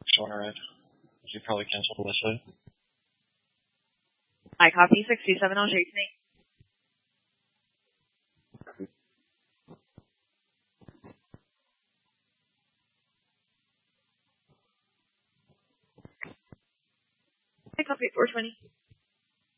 Alright. You probably canceled the list. I copy 67 on Chase me. I copy 420.